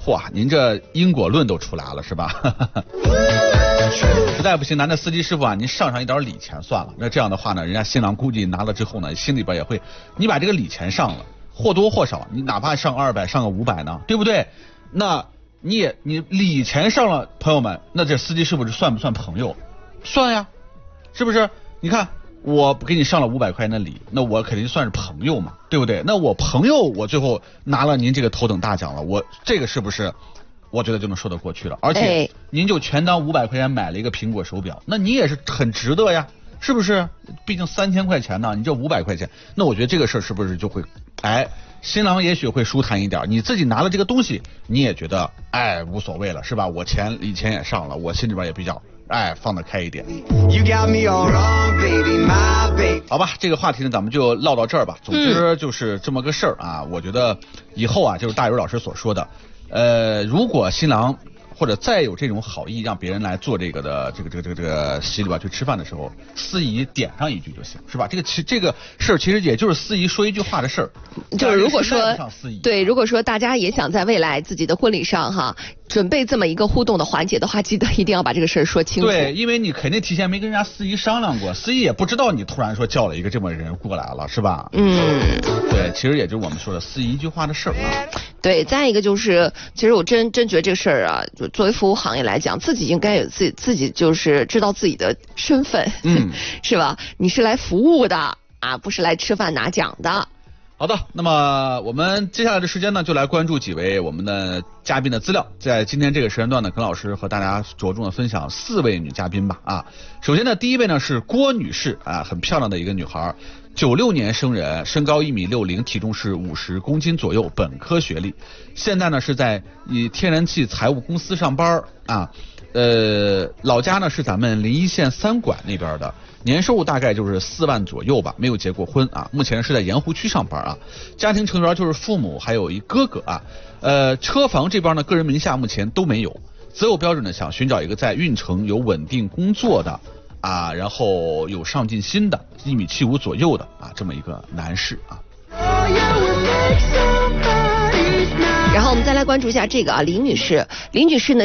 嚯，您这因果论都出来了是吧？实在不行，咱这司机师傅啊，您上一点礼钱算了。那这样的话呢，人家新郎估计拿了之后呢，心里边也会，你把这个礼钱上了，或多或少，你哪怕上200，上个500呢，对不对？那你礼钱上了，朋友们，那这司机师傅算不算朋友？算呀，是不是？你看我给你上了500块钱的礼，那我肯定算是朋友嘛，对不对？那我朋友我最后拿了您这个头等大奖了，我这个是不是我觉得就能说得过去了？而且您就全当500块钱买了一个苹果手表，那你也是很值得呀，是不是？毕竟3000块钱呢，你这500块钱，那我觉得这个事儿是不是就会新郎也许会舒坦一点，你自己拿了这个东西，你也觉得无所谓了，是吧？我礼钱也上了，我心里边也比较放得开一点。好吧，这个话题呢咱们就唠到这儿吧。总之就是这么个事儿啊。我觉得以后啊，就是大宇老师所说的，如果新郎或者再有这种好意让别人来做这个席里边去吃饭的时候，司仪点上一句就行，是吧？这个事儿其实也就是司仪说一句话的事儿。 就是如果说对，如果说大家也想在未来自己的婚礼上哈，准备这么一个互动的环节的话，记得一定要把这个事儿说清楚。 对，因为你肯定提前没跟人家司仪商量过，司仪也不知道你突然说叫了一个这么人过来了，是吧？对，其实也就是我们说的司仪一句话的事儿啊。 对，再一个就是，其实我真觉得这个事儿啊，就作为服务行业来讲，自己应该有自己就是知道自己的身份，是吧？你是来服务的啊，不是来吃饭拿奖的。 好的，那么我们接下来的时间呢，就来关注几位我们的嘉宾的资料。在今天这个时间段呢，耿老师和大家着重的分享4位女嘉宾吧。首先呢，第一位呢是郭女士很漂亮的一个女孩，96年生人，身高1.60米，体重是50公斤左右，本科学历，现在呢是在天然气财务公司上班老家呢是咱们临沂县三管那边的，年收入大概就是4万左右吧，没有结过婚目前是在盐湖区上班家庭成员就是父母还有一哥哥车房这边呢个人名下目前都没有，择偶标准呢想寻找一个在运城有稳定工作的然后有上进心的1.75米左右的这么一个男士然后我们再来关注一下这个林女士呢